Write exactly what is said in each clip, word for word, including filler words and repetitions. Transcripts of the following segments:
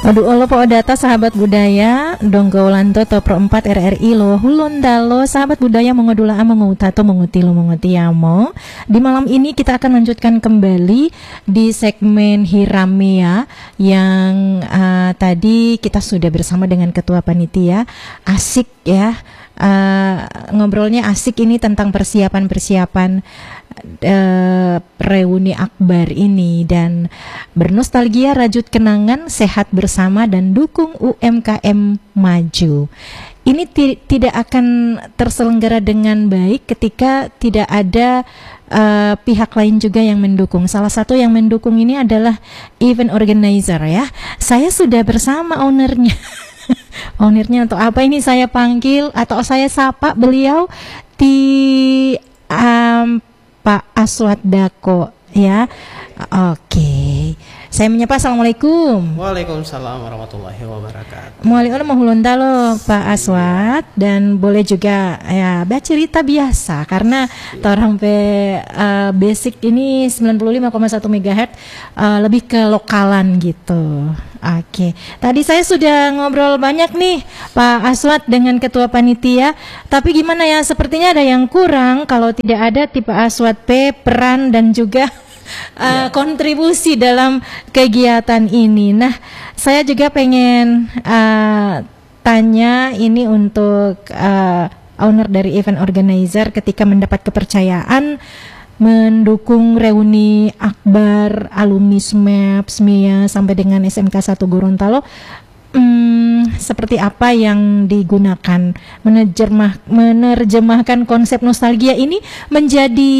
Padu olo po data sahabat budaya Donggaulanto Topro empat R R I lo Hulundalo sahabat budaya mengodula mengutato mengutilo mengutiamo. Di malam ini kita akan lanjutkan kembali di segmen Hiramea yang uh, tadi kita sudah bersama dengan ketua panitia. Asik ya. Uh, ngobrolnya asik ini tentang persiapan-persiapan uh, reuni akbar ini dan bernostalgia, rajut kenangan, sehat bersama dan dukung U M K M maju. Ini ti- tidak akan terselenggara dengan baik ketika tidak ada uh, pihak lain juga yang mendukung. Salah satu yang mendukung ini adalah event organizer ya. Saya sudah bersama ownernya. Ownernya atau apa ini saya panggil atau saya sapa beliau di um, Pak Aswad Dako ya. Oke, saya menyapa. Assalamualaikum. Waalaikumsalam warahmatullahi wabarakatuh. Waalaikumsalam warahmatullahi Pak Aswad dan boleh juga ya bercerita biasa karena orang pe uh, basic ini sembilan puluh lima koma satu megahertz uh, lebih ke lokalan gitu. Oke, tadi saya sudah ngobrol banyak nih Pak Aswad dengan ketua panitia. Tapi gimana ya? Sepertinya ada yang kurang kalau tidak ada tipe Aswad P peran dan juga uh, ya. kontribusi dalam kegiatan ini. Nah, saya juga pengen uh, tanya ini untuk uh, owner dari event organizer ketika mendapat kepercayaan mendukung reuni akbar alumni S M E P, S M I A sampai dengan S M K satu Gorontalo, hmm, seperti apa yang digunakan menerjemah, menerjemahkan konsep nostalgia ini menjadi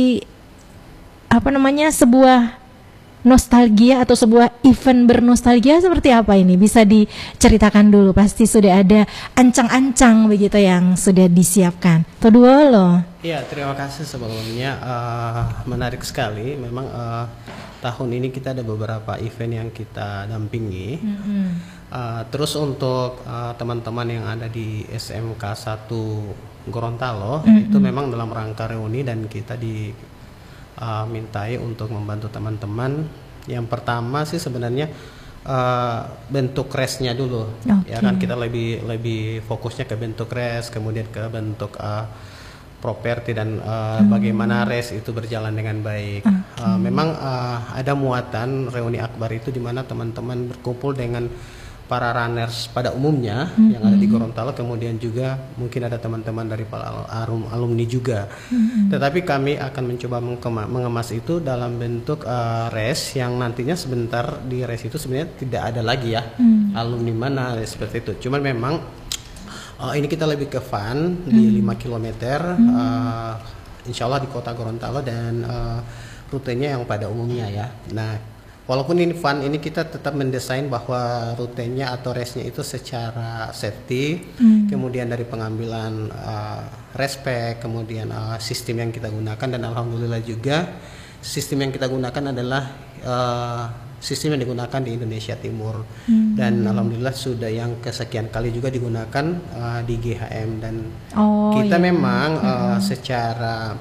apa namanya sebuah nostalgia atau sebuah event bernostalgia seperti apa ini? Bisa diceritakan dulu, pasti sudah ada ancang-ancang begitu yang sudah disiapkan. Tuh dua loh. Iya, terima kasih sebelumnya. Uh, menarik sekali. Memang uh, tahun ini kita ada beberapa event yang kita dampingi. Mm-hmm. Uh, terus untuk uh, teman-teman yang ada di S M K satu Gorontalo, mm-hmm. itu memang dalam rangka reuni dan kita di Uh, mintai untuk membantu teman-teman. Yang pertama sih sebenarnya uh, bentuk resnya dulu, okay. Ya kan kita lebih lebih fokusnya ke bentuk res, kemudian ke bentuk uh, properti dan uh, hmm. bagaimana res itu berjalan dengan baik. Okay. Uh, memang uh, ada muatan reuni akbar itu di mana teman-teman berkumpul dengan para runners pada umumnya mm-hmm. yang ada di Gorontalo, kemudian juga mungkin ada teman-teman dari para alum, alumni juga. Mm-hmm. Tetapi kami akan mencoba mengema, mengemas itu dalam bentuk uh, res yang nantinya sebentar di res itu sebenarnya tidak ada lagi ya mm-hmm. alumni mana seperti itu. Cuman memang uh, ini kita lebih ke fun mm-hmm. di lima kilometer, mm-hmm. uh, insya Allah di kota Gorontalo dan uh, rutenya yang pada umumnya ya. Nah, walaupun ini fun, ini kita tetap mendesain bahwa rutenya atau resnya itu secara safety, hmm. kemudian dari pengambilan uh, respect, kemudian uh, sistem yang kita gunakan, dan alhamdulillah juga sistem yang kita gunakan adalah uh, sistem yang digunakan di Indonesia Timur, hmm. dan alhamdulillah sudah yang kesekian kali juga digunakan uh, di G H M dan oh, kita iya. memang uh, hmm. secara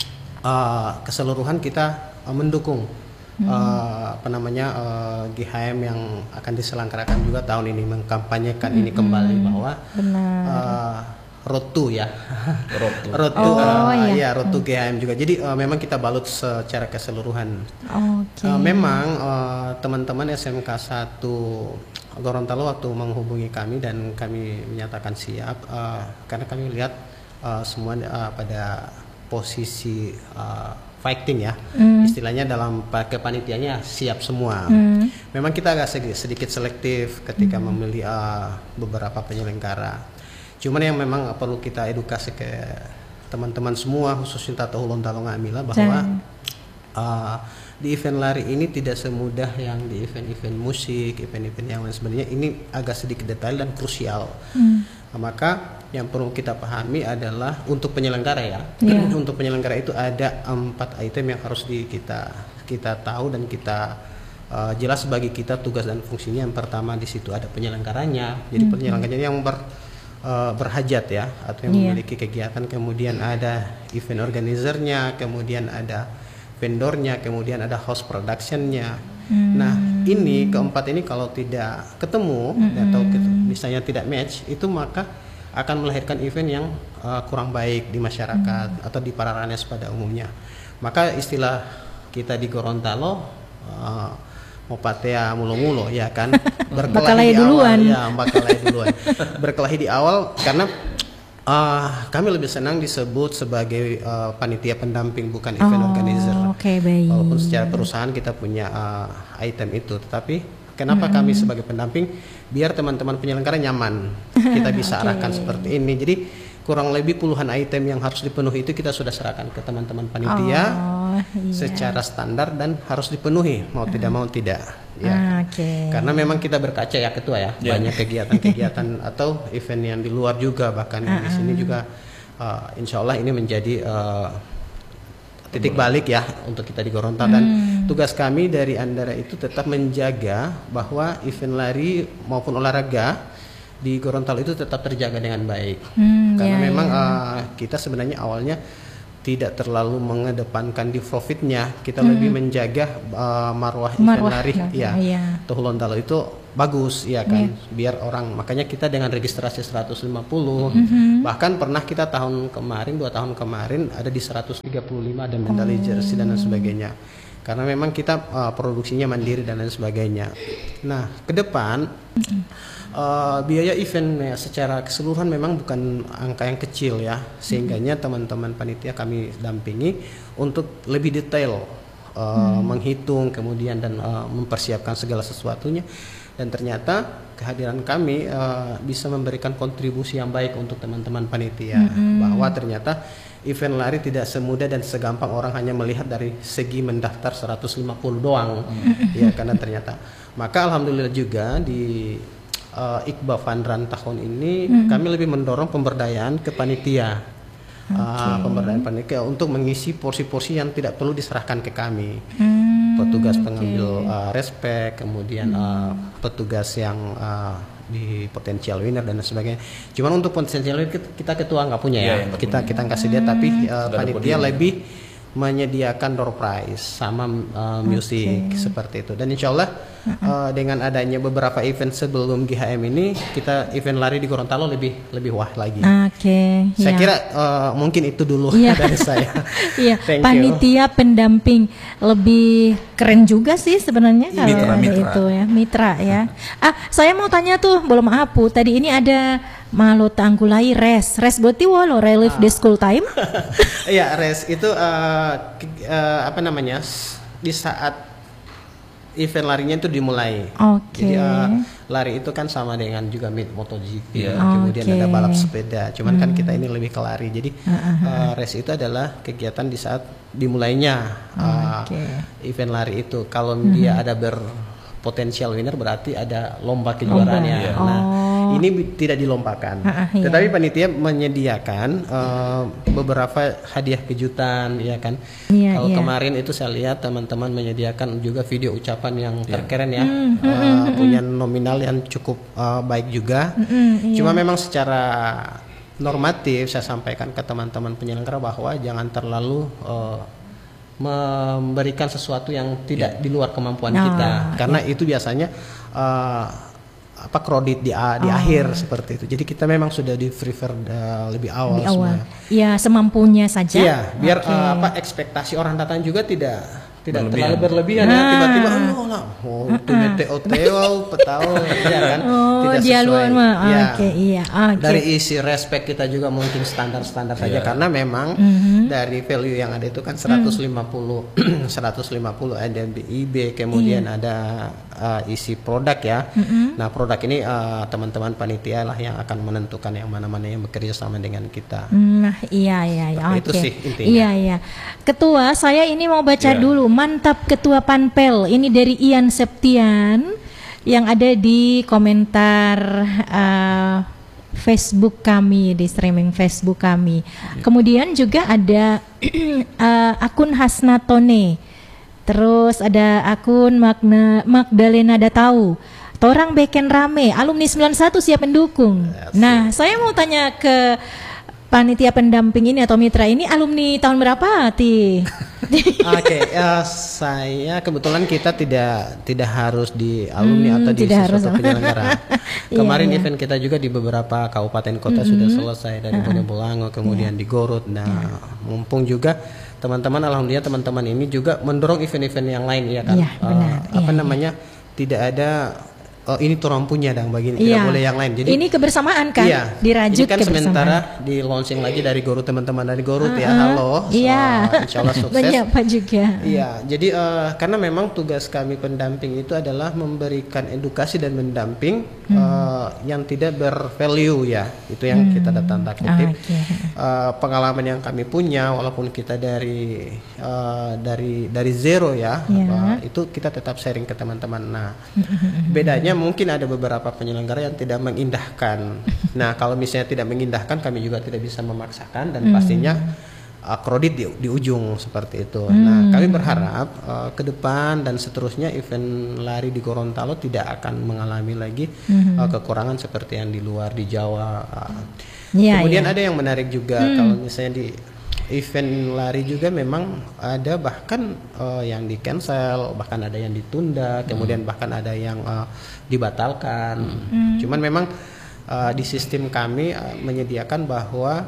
uh, keseluruhan kita uh, mendukung. Hmm. Uh, apa namanya uh, G H M yang akan diselenggarakan juga tahun ini mengkampanyekan hmm. ini kembali bahwa uh, Road to ya Road to, road to oh, uh, iya. ya Road to G H M juga. Jadi uh, memang kita balut secara keseluruhan. Okay. Uh, memang uh, teman-teman S M K satu Gorontalo waktu menghubungi kami dan kami menyatakan siap uh, karena kami lihat uh, semua uh, pada posisi uh, fighting ya, mm. istilahnya dalam kepanitianya siap semua. Mm. Memang kita agak sedikit, sedikit selektif ketika mm. memilih uh, beberapa penyelenggara. Cuman yang memang perlu kita edukasi ke teman-teman semua, khususnya Tata Hulun Talo Ngamila, bahwa uh, di event lari ini tidak semudah yang di event-event musik, event-event yang lain. Sebenarnya ini agak sedikit detail dan krusial. Mm. Nah, maka yang perlu kita pahami adalah untuk penyelenggara ya, yeah. untuk penyelenggara itu ada empat item yang harus di kita kita tahu dan kita uh, jelas bagi kita tugas dan fungsinya. Yang pertama di situ ada penyelenggaranya, jadi mm-hmm. penyelenggaranya yang ber, uh, berhajat ya atau yang yeah. memiliki kegiatan, kemudian ada event organizernya, kemudian ada vendornya, kemudian ada host productionnya. Mm. Nah ini keempat ini kalau tidak ketemu mm-hmm. atau misalnya tidak match, itu maka akan melahirkan event yang uh, kurang baik di masyarakat mm. atau di para runners pada umumnya. Maka istilah kita di Gorontalo uh, Mopatea mulo-mulo ya kan, berkelahi di duluan. awal ya, berkelahi duluan. Berkelahi di awal karena uh, kami lebih senang disebut sebagai uh, panitia pendamping bukan event oh, organizer. Okay, baik. Walaupun secara perusahaan kita punya uh, item itu, tetapi kenapa mm-hmm. kami sebagai pendamping, biar teman-teman penyelenggara nyaman, kita bisa okay. arahkan seperti ini. Jadi kurang lebih puluhan item yang harus dipenuhi itu kita sudah serahkan ke teman-teman panitia oh, iya. secara standar dan harus dipenuhi mau uh. tidak mau tidak ya. Ah, okay. Karena memang kita berkaca ya ketua ya, yeah. banyak kegiatan-kegiatan atau event yang di luar juga, bahkan uh-uh. di sini juga uh, insya Allah ini menjadi uh, titik balik ya untuk kita di Gorontalo. Dan hmm. tugas kami dari Andara itu tetap menjaga bahwa event lari maupun olahraga di Gorontalo itu tetap terjaga dengan baik. Hmm, karena ya, memang ya. Uh, kita sebenarnya awalnya tidak terlalu mengedepankan di profitnya, kita hmm. lebih menjaga uh, marwah, marwah event lari ya. ya. Tuh Gorontalo itu bagus ya kan, ya. Biar orang, makanya kita dengan registrasi seratus lima puluh, mm-hmm. bahkan pernah kita tahun kemarin, dua tahun kemarin ada di seratus tiga puluh lima dan medali oh. jersey dan lain sebagainya. Karena memang kita uh, produksinya mandiri dan lain sebagainya. Nah, ke depan mm-hmm. uh, biaya event ya, secara keseluruhan memang bukan angka yang kecil ya, sehingganya mm-hmm. teman-teman panitia kami dampingi untuk lebih detail uh, mm-hmm. menghitung kemudian dan uh, mempersiapkan segala sesuatunya. Dan ternyata kehadiran kami uh, bisa memberikan kontribusi yang baik untuk teman-teman panitia, mm-hmm. bahwa ternyata event lari tidak semudah dan segampang orang hanya melihat dari segi mendaftar seratus lima puluh doang, mm-hmm. ya karena ternyata. Maka alhamdulillah juga di uh, Iqbal Fun Run tahun ini mm-hmm. kami lebih mendorong pemberdayaan ke panitia, okay. uh, pemberdayaan panitia untuk mengisi porsi-porsi yang tidak perlu diserahkan ke kami. Mm-hmm. Petugas pengambil okay. uh, respek, kemudian hmm. uh, petugas yang uh, di potential winner dan sebagainya. Cuman untuk potential winner kita ketua nggak punya ya, ya kita punya. Kita kasih dia, tapi uh, panitia lebih menyediakan door prize sama uh, music okay. seperti itu. Dan insya Allah uh, dengan adanya beberapa event sebelum G H M ini, kita event lari di Gorontalo lebih lebih wah lagi. Oke. Okay, saya yeah. kira uh, mungkin itu dulu yeah. dari saya. Iya. Panitia pendamping lebih keren juga sih sebenarnya kalau mitra, ada mitra. Itu ya mitra ya. Ah, saya mau tanya tuh, belum Apu. Tadi ini ada Malo tanggulai res, res berarti walo relief ah. di school time. Iya, res itu uh, uh, apa namanya di saat event larinya itu dimulai. Okay. Jadi uh, lari itu kan sama dengan juga mid MotoGP, yeah. kemudian okay. ada balap sepeda. Cuman hmm. kan kita ini lebih ke lari. Jadi uh-huh. uh, race itu adalah kegiatan di saat dimulainya uh, okay. event lari itu. Kalau uh-huh. dia ada berpotensial winner berarti ada lomba kejuaraannya. Lomba. Nah, oh. ini tidak dilombakan. Uh-huh, iya. Tetapi panitia menyediakan uh, beberapa hadiah kejutan, ya kan. Yeah, Kalau yeah. kemarin itu saya lihat teman-teman menyediakan juga video ucapan yang terkeren ya, mm, uh, mm, punya nominal yang cukup uh, baik juga. Mm, mm, Cuma yeah. memang secara normatif saya sampaikan ke teman-teman penyelenggara bahwa jangan terlalu uh, memberikan sesuatu yang tidak yeah. di luar kemampuan oh, kita, karena yeah. itu biasanya uh, apa kredit di di oh. akhir seperti itu. Jadi kita memang sudah di prefer uh, lebih awal, lebih awal. Ya semampunya saja. Iya, biar okay. uh, apa ekspektasi orang datang juga tidak tidak berlebihan. terlalu berlebihan nah. ya, tiba-tiba oh lah oh itu meteo teo petau ya kan oh, tidak dia sesuai luar, ya. Okay, iya. Okay. Dari isi respect kita juga mungkin standar-standar saja yeah. karena memang mm-hmm. dari value yang ada itu kan seratus lima puluh mm. seratus lima puluh ada I B, kemudian yeah. ada uh, isi produk ya. Mm-hmm. Nah, produk ini uh, teman-teman panitia lah yang akan menentukan yang mana-mana yang bekerja sama dengan kita. Nah, iya iya iya. Okay. Itu sih intinya. Iya iya. Ketua, saya ini mau baca yeah. dulu. Mantap Ketua Panpel, ini dari Ian Septian yang ada di komentar uh, Facebook kami, di streaming Facebook kami. Yeah. Kemudian juga ada uh, akun Hasnatone, terus ada akun Magna, Magdalena Datau. Torang beken rame, alumni sembilan puluh satu siap mendukung. Yes. Nah, saya mau tanya ke panitia pendamping ini atau mitra ini, alumni tahun berapa, Ti? Oke, uh, saya kebetulan kita tidak tidak harus di alumni Hmm, atau di tidak harus. sesuatu penyelenggara. Iya, Kemarin iya. event kita juga di beberapa kabupaten kota sudah selesai dari Bonebolango, kemudian di Gorut. Nah, mumpung juga teman-teman, alhamdulillah teman-teman ini juga mendorong event-event yang lain ya kan. Iya, Uh, benar. apa Iya, namanya? Tidak ada oh ini turang punya dang bagi tidak Iya. boleh yang lain. Jadi ini kebersamaan kan, iya, dirajut ini kan kebersamaan. sementara di launching lagi dari Gorut, teman-teman dari Gorut ya. Uh-uh. Halo. Iya. Uh, insya Allah sukses. Menyapa juga. Iya, jadi eh, karena memang tugas kami pendamping itu adalah memberikan edukasi dan mendamping eh, yang tidak bervalue ya, itu yang kita datang tak kutip. Oke. Eh, pengalaman yang kami punya, walaupun kita dari eh, dari dari zero ya, Iya. eh, itu kita tetap sharing ke teman-teman. Nah, bedanya mungkin ada beberapa penyelenggara yang tidak mengindahkan. Nah, kalau misalnya tidak mengindahkan, kami juga tidak bisa memaksakan dan pastinya uh, kredit di, di ujung seperti itu. Nah, kami berharap uh, ke depan dan seterusnya event lari di Gorontalo tidak akan mengalami lagi uh, kekurangan seperti yang di luar di Jawa. Uh, Iya, kemudian iya. ada yang menarik juga kalau misalnya di event lari juga memang ada bahkan uh, yang di cancel, bahkan ada yang ditunda, kemudian bahkan ada yang uh, dibatalkan. Cuman memang uh, di sistem kami uh, menyediakan bahwa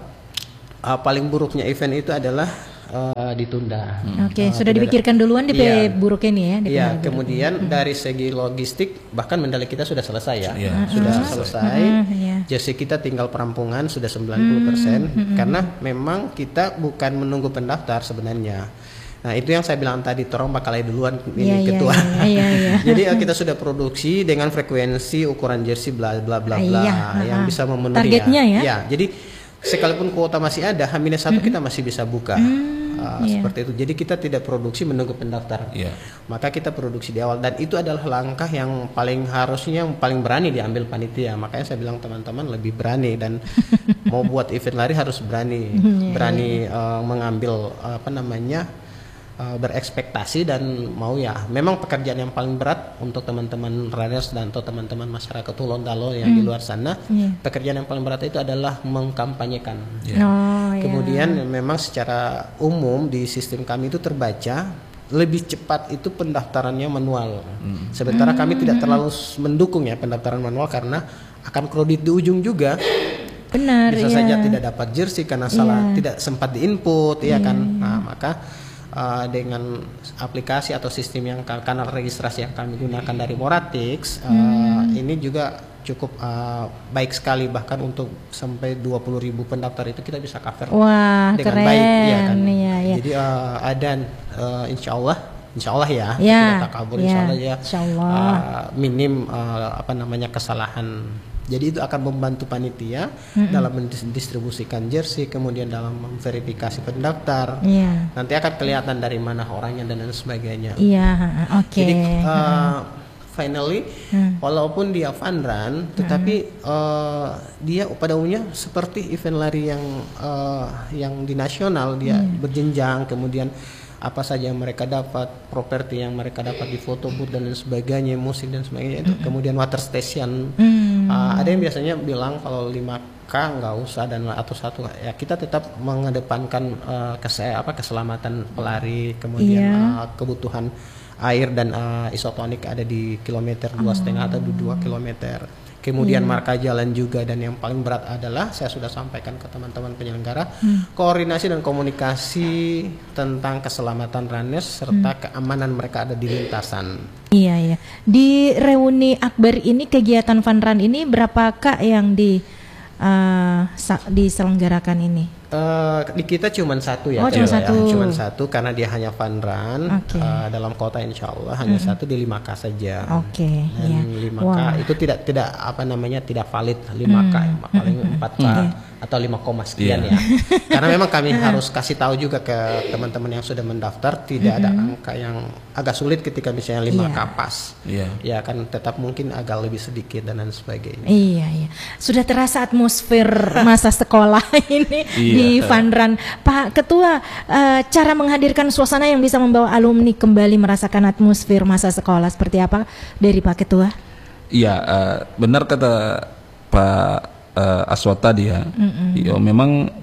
uh, paling buruknya event itu adalah uh, ditunda. Oke, Uh, sudah tidak ada- dipikirkan duluan di Iya. buruk ini ya. di Iya, P B. kemudian dari segi logistik bahkan medali kita sudah selesai ya, Iya, sudah sudah selesai. Mm, iya. Jersey kita tinggal perampungan sudah sembilan puluh persen karena memang kita bukan menunggu pendaftar sebenarnya. Nah, itu yang saya bilang tadi, Torong bakal duluan Iya, ini iya, ketua. iya, iya, iya. Jadi eh, kita sudah produksi dengan frekuensi ukuran jersey bla bla bla bla Iya, yang ha-ha. bisa memenuhi Targetnya ya? Ya, jadi sekalipun kuota masih ada, H minus satu kita masih bisa buka. Uh, iya. Seperti itu. Jadi kita tidak produksi menunggu pendaftar. Iya. Maka kita produksi di awal dan itu adalah langkah yang paling harusnya yang paling berani diambil panitia. Makanya saya bilang teman-teman lebih berani dan mau buat event lari harus berani, berani uh, mengambil uh, apa namanya uh, berekspektasi dan mau ya. Memang pekerjaan yang paling berat untuk teman-teman runners dan atau teman-teman masyarakat Gorontalo yang di luar sana. Iya. Pekerjaan yang paling berat itu adalah mengkampanyekan. Oh, iya. Kemudian memang secara umum di sistem kami itu terbaca lebih cepat itu pendaftarannya manual. Sementara kami tidak terlalu s- mendukung ya pendaftaran manual karena akan kredit di ujung juga. Benar, Bisa iya. saja tidak dapat jersey karena salah tidak sempat diinput ya kan. Nah, maka uh, dengan aplikasi atau sistem yang ka- kanal registrasi yang kami gunakan dari Moratix uh, ini juga cukup uh, baik sekali, bahkan untuk sampai dua puluh ribu pendaftar itu kita bisa cover Wah, dengan keren. baik ya kan. Iya, iya. Jadi uh, ada uh, insya Allah insya Allah ya, Ya, tidak takabur ya, insya Allah ya, insya Allah. uh, minim uh, apa namanya kesalahan. Jadi itu akan membantu panitia dalam mendistribusikan jersey, kemudian dalam memverifikasi pendaftar. Iya. Nanti akan kelihatan dari mana orangnya dan lain sebagainya. Iya, ha-ha. Oke. Jadi uh, finally, Hmm. walaupun dia fun run, tetapi uh, dia pada umumnya seperti event lari yang uh, yang di nasional, dia berjenjang, kemudian apa saja yang mereka dapat, properti yang mereka dapat di foto booth dan lain sebagainya, musik dan sebagainya itu, kemudian water station. Hmm. Uh, ada yang biasanya bilang kalau lima K nggak usah dan atau satu ya kita tetap mengedepankan uh, kese apa keselamatan pelari, kemudian Iya. uh, kebutuhan air dan uh, isotonik ada di kilometer dua setengah atau dua kilometer. Kemudian marka jalan juga, dan yang paling berat adalah saya sudah sampaikan ke teman-teman penyelenggara koordinasi dan komunikasi tentang keselamatan runners serta keamanan mereka ada di lintasan. Iya, iya. Di reuni akbar ini, kegiatan fun run ini berapakah yang di eh, sa- diselenggarakan ini? Eh, di kita cuma satu ya, Oh, cuma Teo, ya. satu. Cuma satu karena dia hanya fun run. Oke. Eh, dalam kota insya Allah hanya satu di lima K saja. Oke, Dan iya. lima K Wah. itu tidak tidak apa namanya tidak valid lima K, paling empat K atau lima koma sekian Iya. ya. Karena memang kami harus kasih tahu juga ke teman-teman yang sudah mendaftar tidak ada angka yang agak sulit ketika misalnya lima K Iya. pas. Iya. Ya kan tetap mungkin agak lebih sedikit dan lain sebagainya. Iya, iya. Sudah terasa atmosfer masa sekolah ini di Iya. fun run. Pak Ketua, eh, cara menghadirkan suasana yang bisa membawa alumni kembali merasakan atmosfer masa sekolah seperti apa dari Pak Ketua? Iya, eh, benar kata Pak eh, Aswat tadi ya. Iya, memang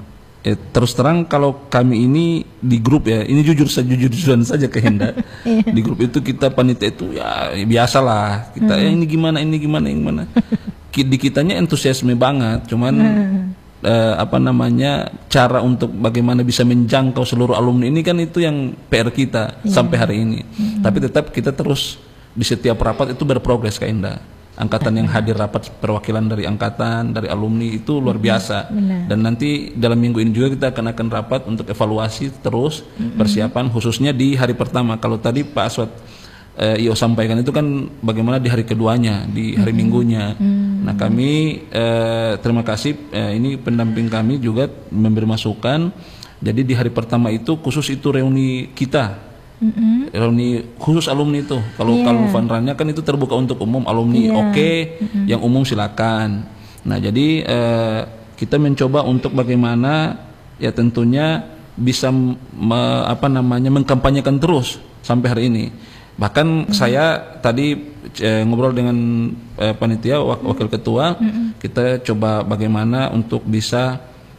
Eh, terus terang kalau kami ini di grup ya, ini jujur saja jujur-jujuran saja ke Henda. Di grup itu kita panitia itu ya biasalah kita hmm. ya ini gimana ini gimana ini gimana. Di kitanya entusiasme banget, cuman hmm. eh, apa namanya cara untuk bagaimana bisa menjangkau seluruh alumni ini kan itu yang P R kita yeah. sampai hari ini. Hmm. Tapi tetap kita terus di setiap rapat itu berprogres Kak Indah. Angkatan yang hadir rapat perwakilan dari angkatan, dari alumni itu luar biasa. Benar. Dan nanti dalam minggu ini juga kita akan akan rapat untuk evaluasi terus mm-hmm. persiapan khususnya di hari pertama. Kalau tadi Pak Aswad eh, I O sampaikan itu kan bagaimana di hari keduanya, di hari mm-hmm. minggunya. Mm-hmm. Nah kami eh, terima kasih eh, ini pendamping kami juga memberi masukan. Jadi di hari pertama itu khusus itu reuni kita. Mm-hmm. Reuni khusus alumni itu. Kalau yeah. kalau fundranya kan itu terbuka untuk umum alumni. Yeah. Oke, okay, mm-hmm. yang umum silakan. Nah jadi eh, kita mencoba untuk bagaimana ya tentunya bisa me, apa namanya mengkampanyekan terus sampai hari ini. Bahkan mm-hmm. saya tadi eh, ngobrol dengan eh, panitia wak, mm-hmm. wakil ketua, mm-hmm. kita coba bagaimana untuk bisa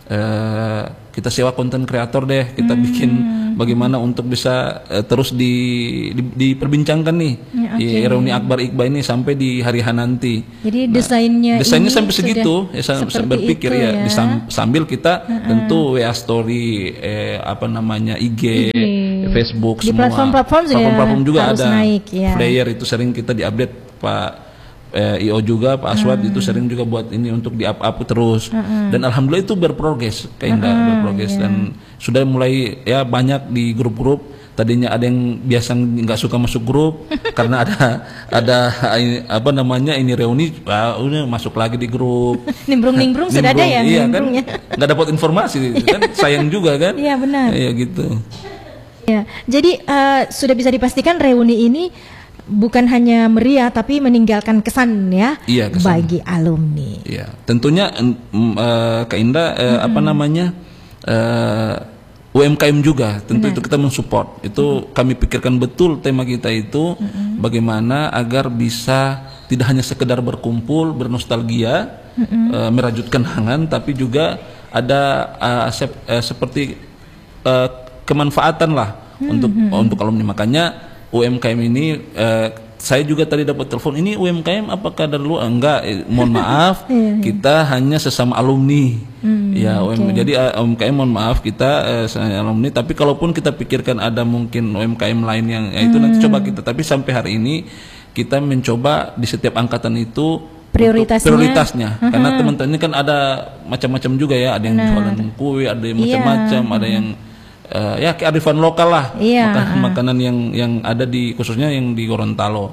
eh, kita sewa konten kreator deh, kita hmm. bikin bagaimana untuk bisa uh, terus di, di, diperbincangkan nih ya, okay. reuni Akbar Iqbal ini sampai di hari H nanti. Jadi nah, desainnya desainnya sampai segitu, ya, saya berpikir ya, ya. Disam, sambil kita uh-uh. tentu W A story, eh, apa namanya I G, I G. Facebook, di semua platform-platform juga, platform juga ada. Naik, ya. Player itu sering kita diupdate Pak. Eh, I O juga Pak Aswad hmm. itu sering juga buat ini untuk di up up terus hmm. dan alhamdulillah itu berprogres kayak enggak hmm, berprogres yeah. dan sudah mulai ya banyak di grup-grup. Tadinya ada yang biasa nggak suka masuk grup karena ada ada apa namanya ini reuni, ah, udah masuk lagi di grup. Nimbrung-nimbrung sudah ada ya, iya kan nggak dapat informasi kan sayang juga kan. Iya benar. Iya gitu. Ya jadi uh, sudah bisa dipastikan reuni ini bukan hanya meriah tapi meninggalkan kesan ya iya, kesan. Bagi alumni. Iya, tentunya uh, Kak Indah uh, mm-hmm. apa namanya uh, U M K M juga tentu Benar. Itu kita mensupport. Itu mm-hmm. kami pikirkan betul tema kita itu mm-hmm. bagaimana agar bisa tidak hanya sekedar berkumpul, bernostalgia, mm-hmm. uh, merajutkan hangat tapi juga ada uh, sep, uh, seperti uh, kemanfaatan lah mm-hmm. untuk untuk alumni. Makanya U M K M ini eh, saya juga tadi dapat telepon ini U M K M apakah dari luar enggak eh, mohon maaf kita hanya sesama alumni hmm, ya okay. U M, jadi uh, U M K M mohon maaf kita eh, alumni tapi kalaupun kita pikirkan ada mungkin U M K M lain yang ya itu hmm. nanti coba kita tapi sampai hari ini kita mencoba di setiap angkatan itu prioritasnya, prioritasnya. Uh-huh. Karena teman-teman ini kan ada macam-macam juga ya ada yang nah. jualan kue ada yang macam-macam yeah. ada yang Uh, ya kearifan lokal lah iya, makanan, uh. makanan yang yang ada di khususnya yang di Gorontalo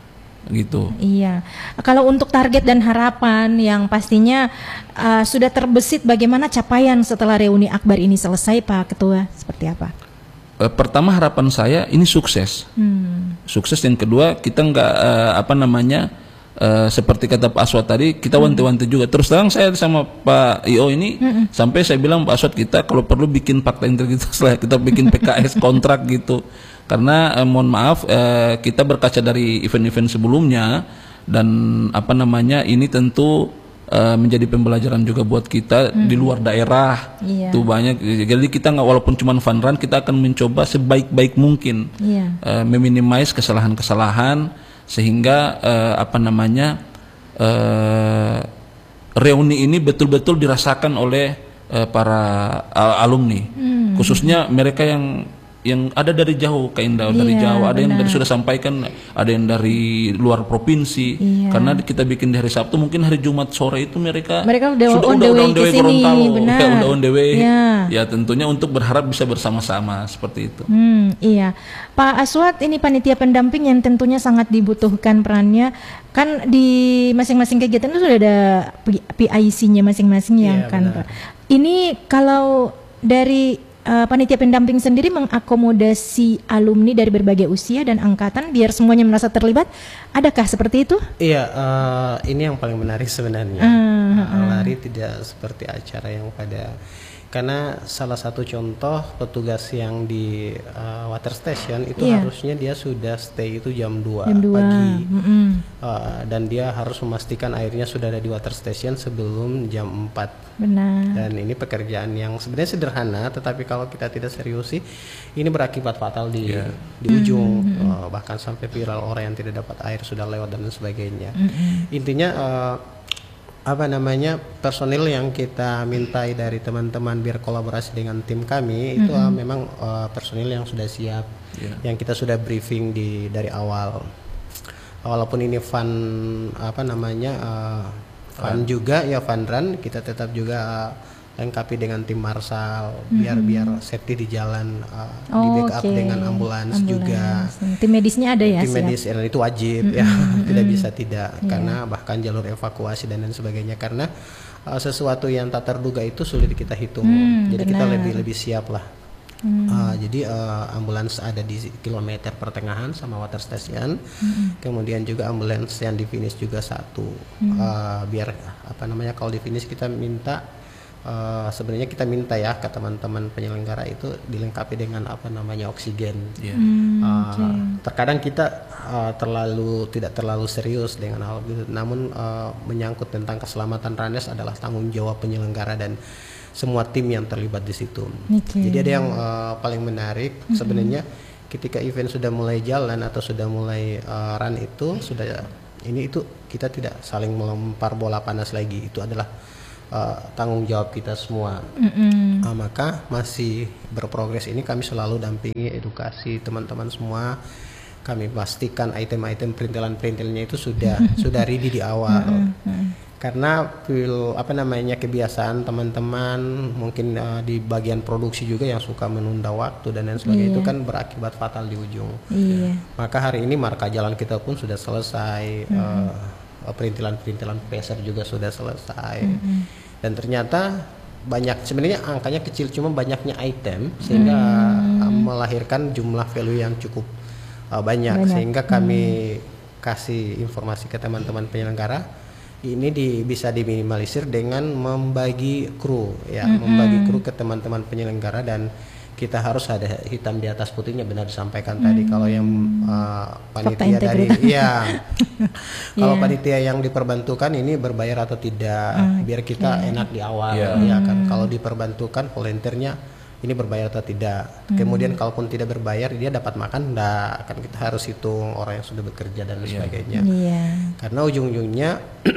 gitu. Iya. Kalau untuk target dan harapan yang pastinya uh, sudah terbesit bagaimana capaian setelah reuni Akbar ini selesai Pak Ketua seperti apa? Uh, pertama harapan saya ini sukses. Hmm. Sukses yang kedua kita nggak uh, apa namanya Uh, seperti kata Pak Aswad tadi kita wanti-wanti juga terus terang saya sama Pak I O ini mm-hmm. sampai saya bilang Pak Aswad kita kalau perlu bikin fakta integritas lah kita bikin P K S kontrak gitu karena uh, mohon maaf uh, kita berkaca dari event-event sebelumnya dan apa namanya ini tentu uh, menjadi pembelajaran juga buat kita mm-hmm. di luar daerah yeah. tuh banyak jadi kita nggak walaupun cuma fun run kita akan mencoba sebaik-baik mungkin yeah. uh, meminimais kesalahan-kesalahan sehingga uh, apa namanya uh, reuni ini betul-betul dirasakan oleh uh, para uh, alumni hmm. khususnya mereka yang yang ada dari jauh Kak Indah yeah, dari jauh ada benar. Yang dari sudah sampaikan ada yang dari luar provinsi yeah. karena kita bikin di hari Sabtu mungkin hari Jumat sore itu mereka mereka udah sudah on the way ke sini benar ya, udah on the way yeah. ya tentunya untuk berharap bisa bersama-sama seperti itu. Hmm, iya Pak Aswad ini panitia pendamping yang tentunya sangat dibutuhkan perannya kan di masing-masing kegiatan itu sudah ada P I C-nya masing-masing yang yeah, kan Pak. Ini kalau dari Uh, panitia pendamping sendiri mengakomodasi alumni dari berbagai usia dan angkatan biar semuanya merasa terlibat. Adakah seperti itu? Iya, uh, ini yang paling menarik sebenarnya. Uh, uh, uh. Lari tidak seperti acara yang pada Karena salah satu contoh petugas yang di uh, water station itu Iya. harusnya dia sudah stay itu jam dua Jam dua. pagi. Mm-mm. Uh, dan dia harus memastikan airnya sudah ada di water station sebelum jam empat. Benar. Dan ini pekerjaan yang sebenarnya sederhana, tetapi kalau kita tidak seriusi, ini berakibat fatal di Yeah. di ujung, uh, bahkan sampai viral orang yang tidak dapat air sudah lewat dan sebagainya. Intinya uh, apa namanya personil yang kita mintai dari teman-teman biar kolaborasi dengan tim kami itu uh, memang uh, personil yang sudah siap, Yeah. yang kita sudah briefing di dari awal. Walaupun ini fun apa namanya uh, fun juga ya fun run, kita tetap juga uh, lengkapi dengan tim marsal biar biar safety di jalan, uh, di Oh, backup oke. dengan ambulans juga. Ambulans. Tim medisnya ada ya? Tim siap? medis dan itu wajib ya, tidak bisa tidak karena bahkan jalur evakuasi dan lain sebagainya karena uh, sesuatu yang tak terduga itu sulit kita hitung. Hmm, Jadi kita benar. lebih lebih siap lah. Uh, jadi uh, ambulans ada di kilometer pertengahan sama water station, kemudian juga ambulans yang di finish juga satu. Uh, biar apa namanya kalau di finish kita minta Uh, sebenarnya kita minta ya ke teman-teman penyelenggara itu dilengkapi dengan apa namanya oksigen. Yeah. Uh, Terkadang kita uh, terlalu tidak terlalu serius dengan hal itu, namun uh, menyangkut tentang keselamatan runners adalah tanggung jawab penyelenggara dan semua tim yang terlibat di situ. Oke. Jadi ada yang uh, paling menarik sebenarnya ketika event sudah mulai jalan atau sudah mulai uh, run itu sudah ini itu kita tidak saling melempar bola panas lagi, itu adalah Uh, tanggung jawab kita semua. Mm-mm. Uh, maka masih berprogres ini kami selalu dampingi edukasi teman-teman semua. Kami pastikan item-item perintilan-perintilnya itu sudah sudah ready di awal. Karena feel, apa namanya kebiasaan teman-teman mungkin uh, di bagian produksi juga yang suka menunda waktu dan lain sebagainya itu kan berakibat fatal di ujung. Iya. Maka hari ini marka jalan kita pun sudah selesai. Uh, perintilan-perintilan peser juga sudah selesai. Mm-hmm. Dan ternyata banyak, sebenarnya angkanya kecil cuma banyaknya item sehingga mm. melahirkan jumlah value yang cukup uh, banyak, banyak sehingga kami mm. kasih informasi ke teman-teman penyelenggara ini di, bisa diminimalisir dengan membagi kru ya, mm-hmm. membagi kru ke teman-teman penyelenggara dan kita harus ada hitam di atas putihnya, benar disampaikan hmm. tadi kalau yang uh, panitia dari ya kalau yeah. panitia yang diperbantukan ini berbayar atau tidak, okay. biar kita enak di awal yeah. ya kan. Kalau diperbantukan volunteernya ini berbayar atau tidak, hmm. kemudian kalaupun tidak berbayar dia dapat makan enggak, kan kita harus hitung orang yang sudah bekerja dan yeah. sebagainya yeah. karena ujung-ujungnya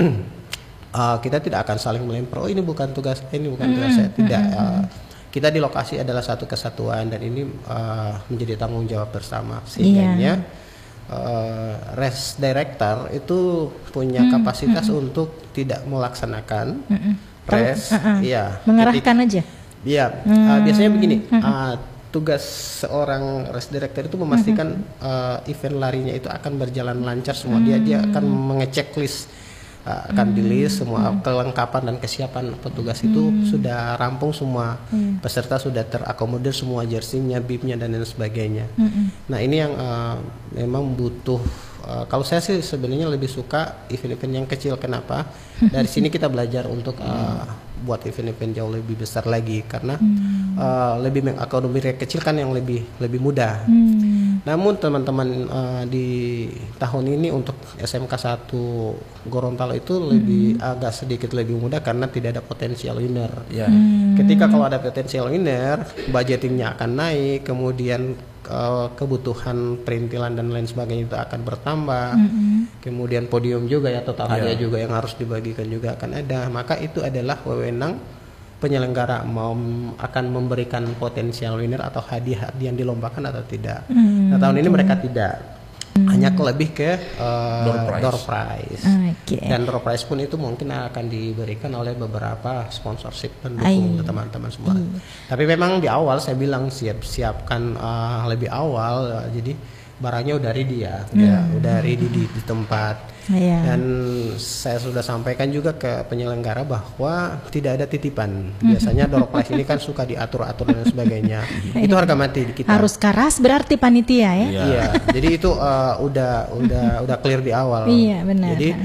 uh, kita tidak akan saling melempar, oh ini bukan tugas ini bukan hmm. tugas saya, tidak. uh, Kita di lokasi adalah satu kesatuan dan ini uh, menjadi tanggung jawab bersama sehingga yeah. uh, res director itu punya mm, kapasitas mm, untuk tidak melaksanakan mm, res, uh, uh, ya mengarahkan ketika, aja. Iya, mm, uh, biasanya begini, mm, uh, tugas seorang res director itu memastikan mm, uh, event larinya itu akan berjalan lancar semua. Mm, dia dia akan mengecek list. Uh, akan di list semua hmm. kelengkapan dan kesiapan petugas hmm. itu sudah rampung semua, hmm. peserta sudah terakomodir semua jersinya, bibnya dan lain sebagainya. Hmm. Nah ini yang uh, memang butuh. Uh, kalau saya sih sebenarnya lebih suka event-event yang kecil. Kenapa? Dari sini kita belajar untuk uh, buat event-event jauh lebih besar lagi karena hmm. uh, lebih mengakomodir kecil kan yang lebih lebih mudah. Hmm. Namun teman-teman uh, di tahun ini untuk S M K satu Gorontalo itu lebih hmm. agak sedikit lebih mudah karena tidak ada potensial winner. Ya. Hmm. Ketika kalau ada potensial winner, budgetingnya akan naik, kemudian uh, kebutuhan perintilan dan lain sebagainya itu akan bertambah. Hmm. Kemudian podium juga ya, total hadiah yeah. juga yang harus dibagikan juga akan ada. Maka itu adalah wewenang penyelenggara mau akan memberikan potensial winner atau hadiah yang dilombakan atau tidak. Hmm, nah tahun okay. ini mereka tidak, hmm. hanya lebih ke uh, door prize, door prize. Okay. Dan door prize pun itu mungkin akan diberikan oleh beberapa sponsorship pendukung teman-teman semua. Ay. Tapi memang di awal saya bilang siap siapkan uh, lebih awal, uh, jadi barangnya udah ready ya, hmm. udah, udah ready di, di tempat. Yeah. Dan saya sudah sampaikan juga ke penyelenggara bahwa tidak ada titipan. Biasanya door prize ini kan suka diatur-atur dan sebagainya. Itu harga mati di kita. Harus keras berarti panitia ya. Iya. Yeah. Jadi itu uh, udah udah udah clear di awal. Iya benar. Jadi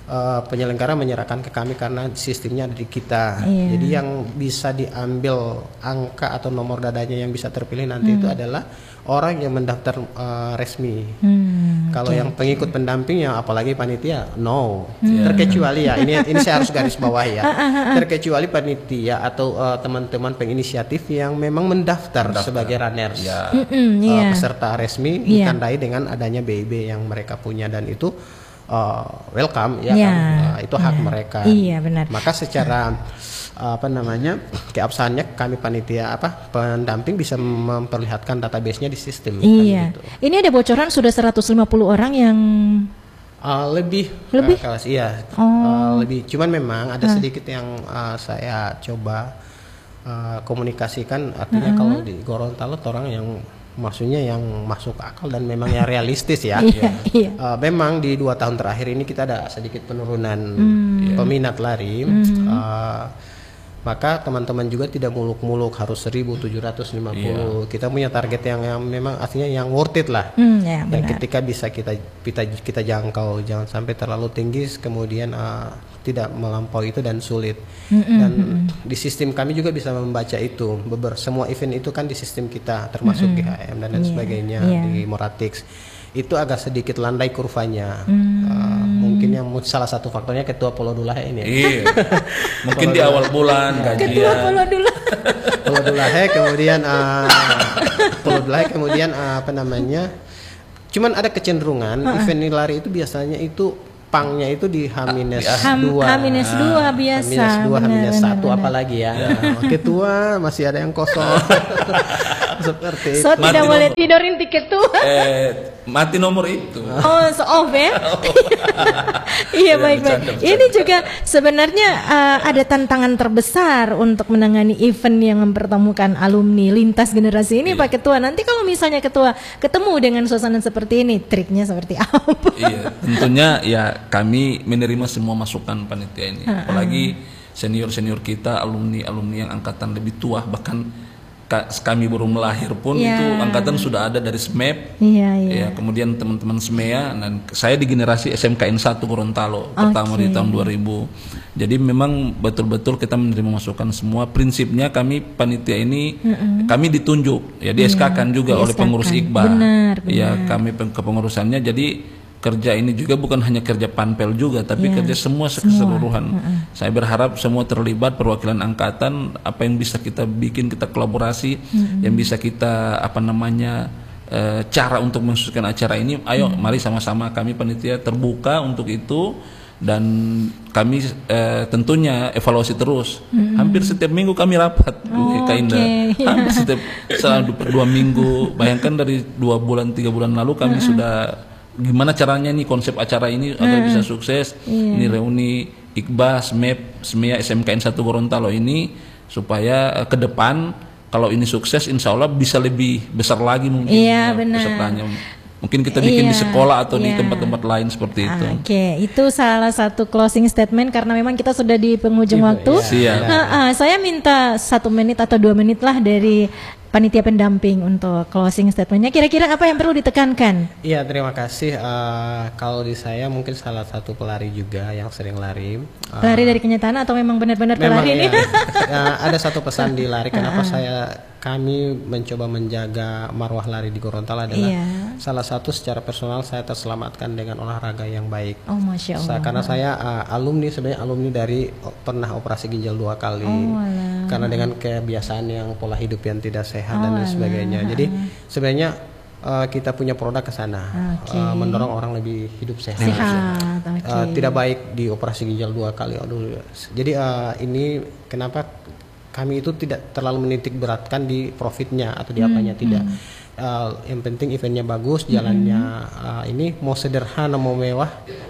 uh, penyelenggara menyerahkan ke kami karena sistemnya ada di kita. Iya. Jadi yang bisa diambil angka atau nomor dadanya yang bisa terpilih nanti Hmm. itu adalah orang yang mendaftar uh, resmi. Hmm, Kalau oke. yang pengikut pendamping yang apalagi panitia, no. Hmm. Terkecuali ya, ini ini saya harus garis bawah ya. Terkecuali panitia atau uh, teman-teman penginisiatif yang memang mendaftar, Mendaftar. sebagai runners. Ya. Mm-mm, Uh, iya. peserta resmi Iya. ditandai dengan adanya B I B yang mereka punya dan itu uh, welcome ya Iya. kan. Uh, itu hak Iya. mereka. Iya, benar. Maka secara uh, apa namanya keabsahannya kami panitia apa pendamping bisa memperlihatkan database-nya di sistem. kan Iya. gitu. Ini ada bocoran sudah seratus lima puluh orang yang Uh, lebih, Lebih? uh, kelas iya, Oh. Uh, lebih. Cuman memang ada sedikit yang uh, saya coba uh, komunikasikan. Artinya kalau di Gorontalo orang yang maksudnya yang masuk akal dan memang yang realistis ya. Iya, iya. Uh, memang di dua tahun terakhir ini kita ada sedikit penurunan Hmm. peminat lari. Uh, maka teman-teman juga tidak muluk-muluk harus seribu tujuh ratus lima puluh. Kita punya target yang, yang memang aslinya yang worth it lah. Hmm, ya, Dan benar. ketika bisa kita kita kita jangkau, jangan sampai terlalu tinggi kemudian uh, tidak melampaui itu dan sulit. Dan di sistem kami juga bisa membaca itu. Beber semua event itu kan di sistem kita termasuk G H M dan lain Iya, sebagainya iya. di Moratix. Itu agak sedikit landai kurvanya. Uh, mungkin yang mu- salah satu faktornya ketua Pulau Dulahe ini. Ya. Iya. Mungkin di awal bulan Ketua gajian. Pulau dulu. Pulau Dulahe kemudian uh, Pulau Dulahe kemudian uh, apa namanya? Cuman ada kecenderungan event lari itu biasanya itu pangnya itu di H minus Ham- dua. H minus dua biasa. H minus dua, H Benar, minus benar, satu benar. apalagi ya. Nah, ketua masih ada yang kosong. Seperti So itu. Mati tidak boleh nomor. tidurin tiket tua. Eh, mati nomor itu. Oh, so off ya? Iya, Ya, baik baik. bercanda, bercanda. Ini juga sebenarnya uh, ada tantangan terbesar untuk menangani event yang mempertemukan alumni lintas generasi ini, Iya. Pak Ketua. Nanti kalau misalnya Ketua ketemu dengan suasana seperti ini, triknya seperti apa? Iya, tentunya ya kami menerima semua masukan panitia ini. Apalagi senior-senior kita, alumni-alumni yang angkatan lebih tua, bahkan ka- kami baru melahir pun Ya. itu angkatan sudah ada dari S M E P. Iya, iya. Ya, kemudian teman-teman S M E A dan saya di generasi S M K N satu Gorontalo pertama di tahun dua ribu. Jadi memang betul-betul kita menerima masukan semua. Prinsipnya kami panitia ini kami ditunjuk ya di S K kan juga oleh di-S K-kan. pengurus Iqbal. Benar, Ya, benar. kami peng- kepengurusannya jadi kerja ini juga bukan hanya kerja panpel juga tapi kerja semua keseluruhan. Saya berharap semua terlibat perwakilan angkatan apa yang bisa kita bikin kita kolaborasi yang bisa kita apa namanya eh, cara untuk mensukseskan acara ini ayo mari sama-sama kami panitia terbuka untuk itu dan kami eh, tentunya evaluasi terus. Hampir setiap minggu kami rapat Oh, Kak Indah. oke. Hampir setiap selama dua minggu. Bayangkan dari dua bulan tiga bulan lalu kami sudah gimana caranya nih konsep acara ini agar bisa sukses. Ini reuni Iqbal, S M E P, S M E A, S M K N satu Gorontalo ini supaya eh, ke depan kalau ini sukses insya Allah bisa lebih besar lagi mungkin Iya, ya, benar. pesertanya. Mungkin kita bikin di Iya, sekolah atau di iya. tempat-tempat lain seperti itu. Oke, itu salah satu closing statement karena memang kita sudah di penghujung waktu. Siap. Ha, ha, saya minta satu menit atau dua menit lah dari panitia pendamping untuk closing statementnya. Kira-kira apa yang perlu ditekankan? Iya, terima kasih. Eh, kalau di saya mungkin salah satu pelari juga yang sering lari. Eh, Lari dari kenyataan atau memang benar-benar Memang pelari ini? ya, eh, ada satu pesan di lari. Kenapa saya kami mencoba menjaga marwah lari di Gorontalo adalah Iya. salah satu secara personal saya terselamatkan dengan olahraga yang baik. Oh, masya Sa- Allah. karena saya uh, alumni sebenarnya alumni dari oh, pernah operasi ginjal dua kali. Oh, alah. Karena dengan kebiasaan yang pola hidup yang tidak sehat Oh, dan lain alah. sebagainya. Jadi sebenarnya uh, kita punya produk ke sana, Oke. uh, mendorong orang lebih hidup sehat. Sehat, oke. Uh, tidak baik di operasi ginjal dua kali. Aduh. Jadi uh, ini kenapa kami itu tidak terlalu menitik beratkan di profitnya atau di apanya, tidak. Uh, yang penting eventnya bagus, jalannya uh, ini mau sederhana mau mewah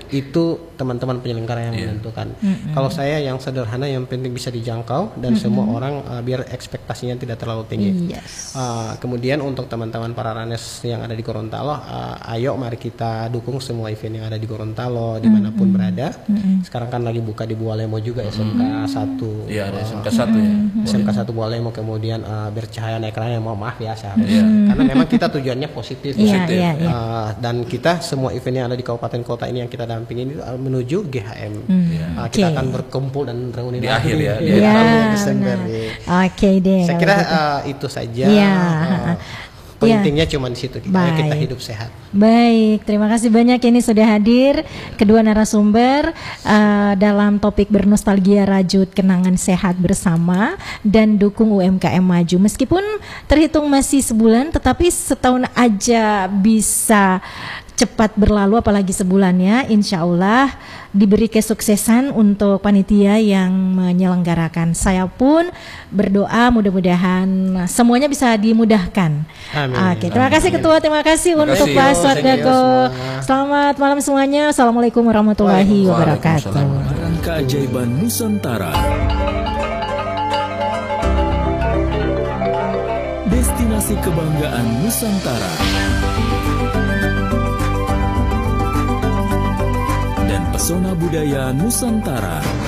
itu teman-teman penyelenggara yang menentukan. Kalau saya yang sederhana yang penting bisa dijangkau dan semua orang uh, biar ekspektasinya tidak terlalu tinggi. Yes. Uh, kemudian untuk teman-teman para runners yang ada di Gorontalo, uh, ayo mari kita dukung semua event yang ada di Gorontalo dimanapun berada. Sekarang kan lagi buka di Bualemo juga S M K satu. Iya, ada S M K satu ya. S M K satu Bualemo kemudian uh, bercahaya naik raya, mohon maaf ya saya harus. Karena memang memang kita tujuannya positif, Iya, positif. iya, iya. Uh, dan kita semua event yang ada di kabupaten kota ini yang kita dampingin itu uh, menuju G H M. Hmm, Uh, kita oke. akan berkumpul dan reuni Di lagi akhir ya, di di Iya, akhir Desember. benar. Iya. Oke deh. Saya kalau kira gitu. uh, itu saja. Iya. Uh, Iya. pentingnya cuma di situ. Kita, ayo kita Baik. hidup sehat. Baik, terima kasih banyak ini sudah hadir kedua narasumber uh, dalam topik bernostalgia rajut kenangan sehat bersama dan dukung U M K M maju. Meskipun terhitung masih sebulan, tetapi setahun aja bisa cepat berlalu, apalagi sebulannya. Insya Allah diberi kesuksesan untuk panitia yang menyelenggarakan. Saya pun berdoa mudah-mudahan semuanya bisa dimudahkan. Amin. Oke, terima kasih Ketua, terima kasih Terima untuk kasih. Pak Aswad Thank you Dago. semua. Selamat malam semuanya. Assalamualaikum warahmatullahi wabarakatuh. Waalaikumsalam. Keajaiban Nusantara. Destinasi kebanggaan Nusantara. Dan pesona budaya Nusantara.